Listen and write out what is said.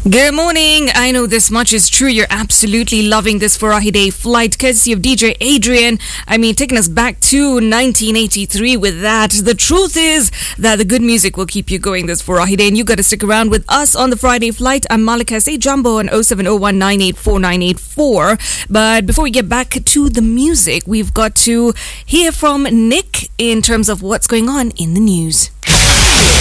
Good morning. I know this much is true. You're absolutely loving this Farahi Day flight, courtesy of DJ Adrian. Taking us back to 1983 with that. The truth is that the good music will keep you going this Farahi Day, and you got to stick around with us on the Friday flight. I'm Malika. Say Jumbo on 0701984984. But before we get back to the music, we've got to hear from Nick in terms of what's going on in the news.